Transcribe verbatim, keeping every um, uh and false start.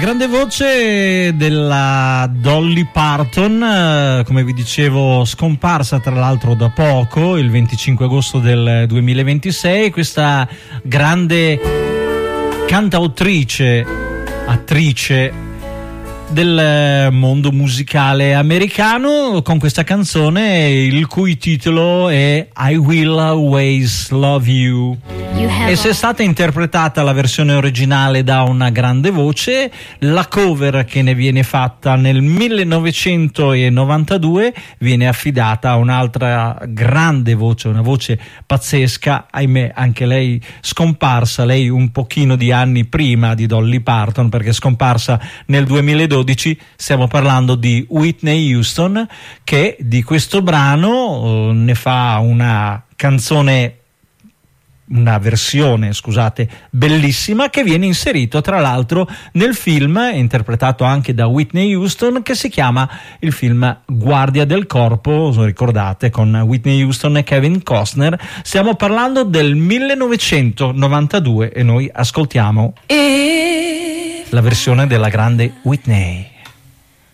grande voce della Dolly Parton, come vi dicevo, scomparsa tra l'altro da poco, il venticinque agosto del duemilaventisei. Questa grande cantautrice, attrice del mondo musicale americano, con questa canzone il cui titolo è I Will Always Love You. E se è stata interpretata la versione originale da una grande voce, la cover che ne viene fatta nel millenovecentonovantadue viene affidata a un'altra grande voce, una voce pazzesca, ahimè anche lei scomparsa, lei un pochino di anni prima di Dolly Parton, perché è scomparsa nel duemiladodici. Stiamo parlando di Whitney Houston, che di questo brano eh, ne fa una canzone, una versione, scusate, bellissima, che viene inserito tra l'altro nel film interpretato anche da Whitney Houston, che si chiama il film Guardia del Corpo, ricordate, con Whitney Houston e Kevin Costner. Stiamo parlando del millenovecentonovantadue e noi ascoltiamo la versione della grande Whitney.